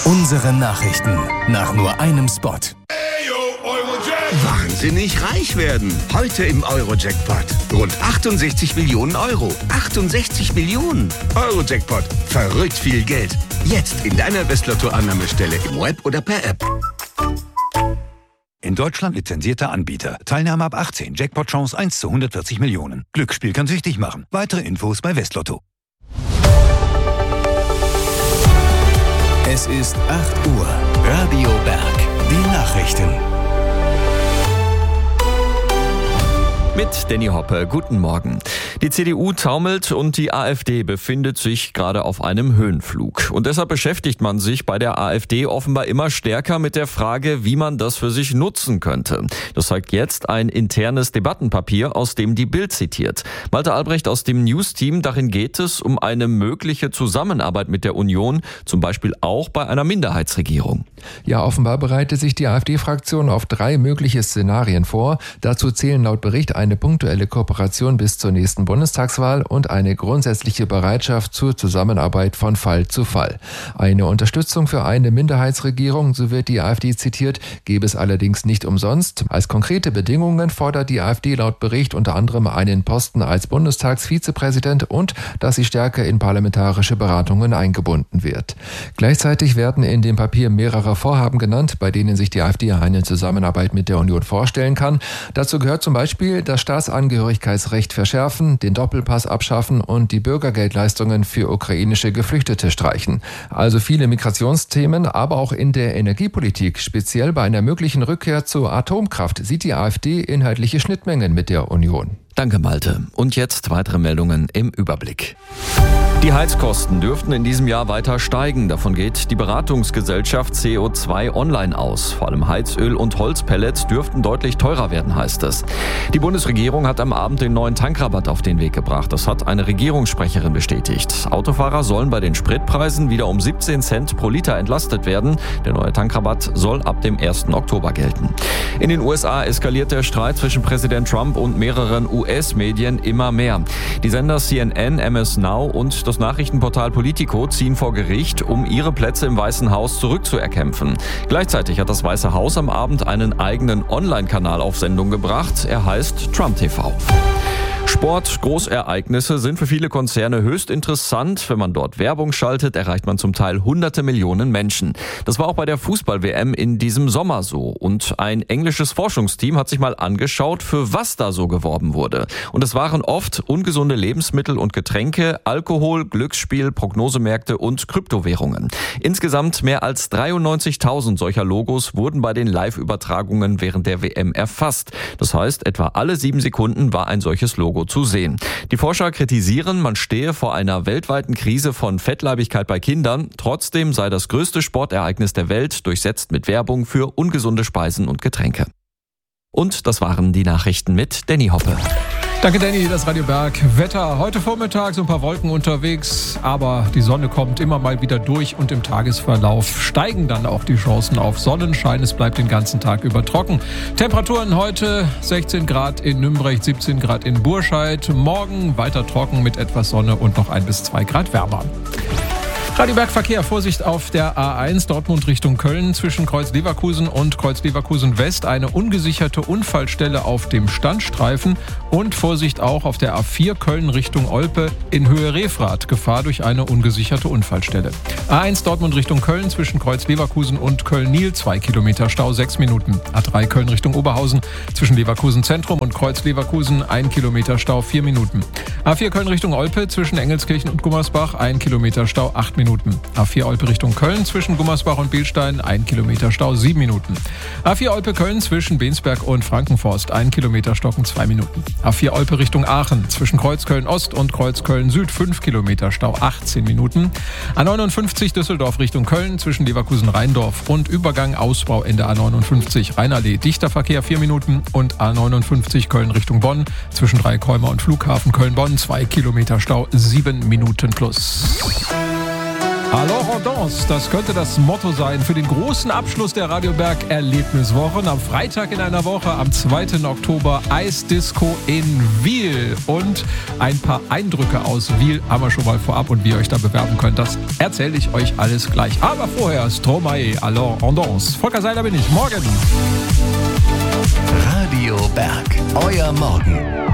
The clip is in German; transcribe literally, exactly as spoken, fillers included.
Unsere Nachrichten nach nur einem Spot. Wahnsinnig reich werden. Heute im Euro-Jackpot. Rund achtundsechzig Millionen Euro. achtundsechzig Millionen. Euro-Jackpot. Verrückt viel Geld. Jetzt in deiner Westlotto-Annahmestelle im Web oder per App. In Deutschland lizenzierter Anbieter. Teilnahme ab achtzehn. Jackpot-Chance eins zu hundertvierzig Millionen. Glücksspiel kann süchtig machen. Weitere Infos bei Westlotto. Es ist acht Uhr. Radio Berg. Die Nachrichten. Mit Danny Hoppe, guten Morgen. Die C D U taumelt und die AfD befindet sich gerade auf einem Höhenflug. Und deshalb beschäftigt man sich bei der AfD offenbar immer stärker mit der Frage, wie man das für sich nutzen könnte. Das zeigt jetzt ein internes Debattenpapier, aus dem die Bild zitiert. Malte Albrecht aus dem News-Team, darin geht es um eine mögliche Zusammenarbeit mit der Union, zum Beispiel auch bei einer Minderheitsregierung. Ja, offenbar bereitet sich die AfD-Fraktion auf drei mögliche Szenarien vor. Dazu zählen laut Bericht eine punktuelle Kooperation bis zur nächsten Bundestagswahl und eine grundsätzliche Bereitschaft zur Zusammenarbeit von Fall zu Fall. Eine Unterstützung für eine Minderheitsregierung, so wird die AfD zitiert, gäbe es allerdings nicht umsonst. Als konkrete Bedingungen fordert die AfD laut Bericht unter anderem einen Posten als Bundestagsvizepräsident und dass sie stärker in parlamentarische Beratungen eingebunden wird. Gleichzeitig werden in dem Papier mehrere Vorhaben genannt, bei denen sich die AfD eine Zusammenarbeit mit der Union vorstellen kann. Dazu gehört zum Beispiel das Staatsangehörigkeitsrecht verschärfen, den Doppelpass abschaffen und die Bürgergeldleistungen für ukrainische Geflüchtete streichen. Also viele Migrationsthemen, aber auch in der Energiepolitik, speziell bei einer möglichen Rückkehr zur Atomkraft, sieht die AfD inhaltliche Schnittmengen mit der Union. Danke, Malte. Und jetzt weitere Meldungen im Überblick. Die Heizkosten dürften in diesem Jahr weiter steigen. Davon geht die Beratungsgesellschaft C O zwei Online aus. Vor allem Heizöl und Holzpellets dürften deutlich teurer werden, heißt es. Die Bundesregierung hat am Abend den neuen Tankrabatt auf den Weg gebracht. Das hat eine Regierungssprecherin bestätigt. Autofahrer sollen bei den Spritpreisen wieder um siebzehn Cent pro Liter entlastet werden. Der neue Tankrabatt soll ab dem ersten Oktober gelten. In den U S A eskaliert der Streit zwischen Präsident Trump und mehreren U S-Medien immer mehr. Die Sender C N N, M S Now und das Nachrichtenportal Politico ziehen vor Gericht, um ihre Plätze im Weißen Haus zurückzuerkämpfen. Gleichzeitig hat das Weiße Haus am Abend einen eigenen Online-Kanal auf Sendung gebracht. Er heißt Trump T V. Sport, Großereignisse sind für viele Konzerne höchst interessant. Wenn man dort Werbung schaltet, erreicht man zum Teil hunderte Millionen Menschen. Das war auch bei der Fußball-W M in diesem Sommer so. Und ein englisches Forschungsteam hat sich mal angeschaut, für was da so geworben wurde. Und es waren oft ungesunde Lebensmittel und Getränke, Alkohol, Glücksspiel, Prognosemärkte und Kryptowährungen. Insgesamt mehr als dreiundneunzigtausend solcher Logos wurden bei den Live-Übertragungen während der W M erfasst. Das heißt, etwa alle sieben Sekunden war ein solches Logo zu sehen. Die Forscher kritisieren, man stehe vor einer weltweiten Krise von Fettleibigkeit bei Kindern. Trotzdem sei das größte Sportereignis der Welt durchsetzt mit Werbung für ungesunde Speisen und Getränke. Und das waren die Nachrichten mit Danny Hoppe. Danke, Danny. Das Radio Berg. Wetter. Heute Vormittag so ein paar Wolken unterwegs, aber die Sonne kommt immer mal wieder durch und im Tagesverlauf steigen dann auch die Chancen auf Sonnenschein. Es bleibt den ganzen Tag über trocken. Temperaturen heute sechzehn Grad in Nümbrecht, siebzehn Grad in Burscheid. Morgen weiter trocken mit etwas Sonne und noch ein bis zwei Grad wärmer. Radio Berg Verkehr, Vorsicht auf der A eins Dortmund Richtung Köln zwischen Kreuz Leverkusen und Kreuz Leverkusen West. Eine ungesicherte Unfallstelle auf dem Standstreifen und Vorsicht auch auf der A vier Köln Richtung Olpe in Höhe Refrath. Gefahr durch eine ungesicherte Unfallstelle. A eins Dortmund Richtung Köln zwischen Kreuz Leverkusen und Köln-Niel. Zwei Kilometer Stau, sechs Minuten. A drei Köln Richtung Oberhausen zwischen Leverkusen Zentrum und Kreuz Leverkusen. Ein Kilometer Stau, vier Minuten. A vier Köln Richtung Olpe zwischen Engelskirchen und Gummersbach. Ein Kilometer Stau, acht Minuten. A vier Olpe Richtung Köln zwischen Gummersbach und Bilstein, ein Kilometer Stau, sieben Minuten. A vier Olpe Köln zwischen Bensberg und Frankenforst, ein Kilometer Stocken, zwei Minuten. A vier Olpe Richtung Aachen zwischen Kreuzköln Ost und Kreuzköln Süd, fünf Kilometer Stau, achtzehn Minuten. A neunundfünfzig Düsseldorf Richtung Köln zwischen Leverkusen Rheindorf und Übergang Ausbau Ende A neunundfünfzig Rheinallee, dichter Verkehr, vier Minuten. Und A neunundfünfzig Köln Richtung Bonn zwischen Dreikäumer und Flughafen Köln-Bonn, zwei Kilometer Stau, sieben Minuten plus. Alors on danse, das könnte das Motto sein für den großen Abschluss der Radio Berg Erlebniswochen. Am Freitag in einer Woche, am zweiten Oktober, Eisdisco in Wiel. Und ein paar Eindrücke aus Wiel haben wir schon mal vorab. Und wie ihr euch da bewerben könnt, das erzähle ich euch alles gleich. Aber vorher Stromae, alors on danse. Volker Seiler bin ich, morgen. Radio Berg, euer Morgen.